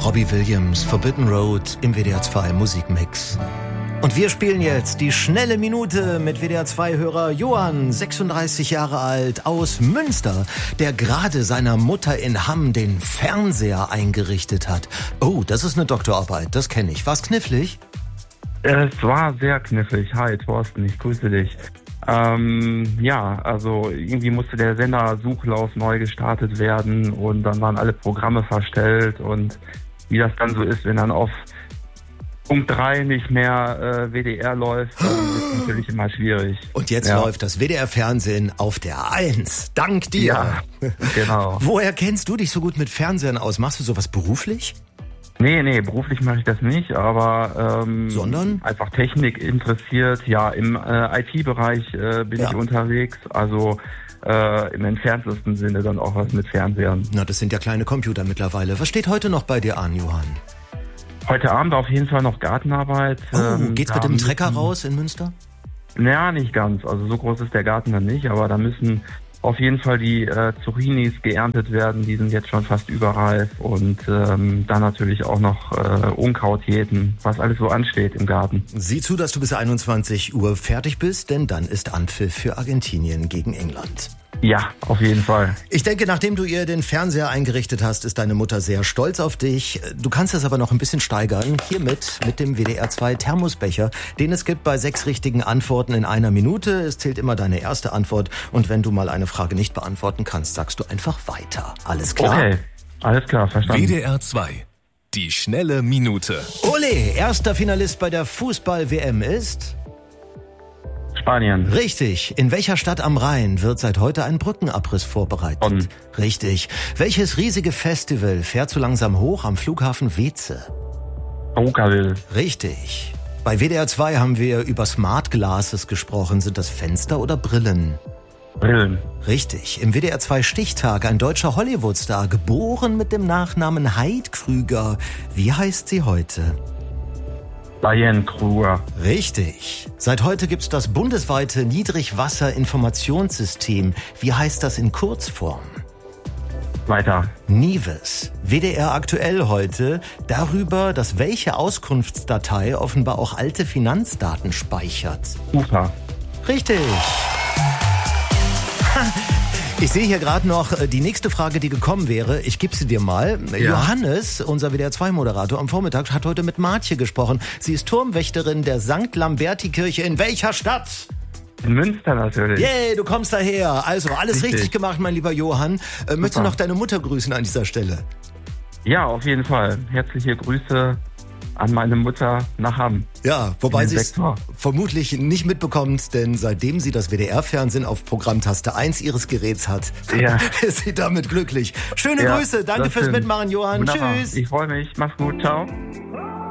Robbie Williams, Forbidden Road im WDR 2 Musikmix. Und wir spielen jetzt die schnelle Minute mit WDR 2-Hörer Johann, 36 Jahre alt, aus Münster, der gerade seiner Mutter in Hamm den Fernseher eingerichtet hat. Oh, das ist eine Doktorarbeit, das kenne ich. War's knifflig? Es war sehr knifflig. Hi, Thorsten, ich grüße dich. Also irgendwie musste der Sendersuchlauf neu gestartet werden und dann waren alle Programme verstellt und wie das dann so ist, wenn dann auf Punkt 3 nicht mehr WDR läuft, dann ist es natürlich immer schwierig. Und jetzt läuft das WDR-Fernsehen auf der 1. Dank dir. Ja, genau. Woher kennst du dich so gut mit Fernsehen aus? Machst du sowas beruflich? Nee, beruflich mache ich das nicht, aber sondern? Einfach Technik interessiert. Ja, im IT-Bereich bin ich unterwegs, also im entferntesten Sinne dann auch was mit Fernsehern. Na, das sind ja kleine Computer mittlerweile. Was steht heute noch bei dir an, Johann? Heute Abend auf jeden Fall noch Gartenarbeit. Geht's mit dem Trecker raus in Münster? Naja, nicht ganz. Also so groß ist der Garten dann nicht, aber da müssen auf jeden Fall die Zucchinis geerntet werden, die sind jetzt schon fast überreif und dann natürlich auch noch Unkraut jäten, was alles so ansteht im Garten. Sieh zu, dass du bis 21 Uhr fertig bist, denn dann ist Anpfiff für Argentinien gegen England. Ja, auf jeden Fall. Ich denke, nachdem du ihr den Fernseher eingerichtet hast, ist deine Mutter sehr stolz auf dich. Du kannst es aber noch ein bisschen steigern. Hiermit mit dem WDR 2 Thermosbecher, den es gibt bei 6 richtigen Antworten in einer Minute. Es zählt immer deine erste Antwort. Und wenn du mal eine Frage nicht beantworten kannst, sagst du einfach weiter. Alles klar? Okay, alles klar, verstanden. WDR 2, die schnelle Minute. Ole, erster Finalist bei der Fußball-WM ist... Spanien. Richtig. In welcher Stadt am Rhein wird seit heute ein Brückenabriss vorbereitet? Bonn. Richtig. Welches riesige Festival fährt so langsam hoch am Flughafen Weeze? Rockaville. Richtig. Bei WDR 2 haben wir über Smart Glasses gesprochen. Sind das Fenster oder Brillen? Brillen. Richtig. Im WDR 2 Stichtag ein deutscher Hollywood-Star, geboren mit dem Nachnamen Heidkrüger. Wie heißt sie heute? Diane Kruger. Richtig. Seit heute gibt's das bundesweite Niedrigwasser-Informationssystem. Wie heißt das in Kurzform? Weiter. NIWES. WDR aktuell heute darüber, dass welche Auskunftsdatei offenbar auch alte Finanzdaten speichert. UFA. Richtig. Ich sehe hier gerade noch die nächste Frage, die gekommen wäre. Ich gebe sie dir mal. Ja. Johannes, unser WDR-2-Moderator am Vormittag, hat heute mit Martje gesprochen. Sie ist Turmwächterin der St. Lamberti-Kirche. In welcher Stadt? In Münster natürlich. Yay, du kommst daher. Also, alles richtig gemacht, mein lieber Johann. Möchtest du noch deine Mutter grüßen an dieser Stelle? Ja, auf jeden Fall. Herzliche Grüße an meine Mutter nach Hamm. Ja, wobei sie es vermutlich nicht mitbekommt, denn seitdem sie das WDR-Fernsehen auf Programmtaste 1 ihres Geräts hat, ist sie damit glücklich. Schöne Grüße, danke fürs Mitmachen, Johann. Wunderbar. Tschüss. Ich freue mich, mach's gut, ciao.